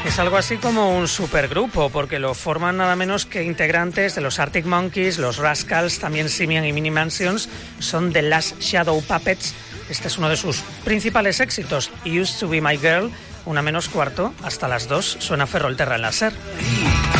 Es algo así como un supergrupo, porque lo forman nada menos que integrantes de los Arctic Monkeys, los Rascals, también Simian y Mini Mansions, son The Last Shadow Puppets. Este es uno de sus principales éxitos, Used to Be My Girl, 1 menos cuarto, hasta las 2, suena Ferrolterra en la SER.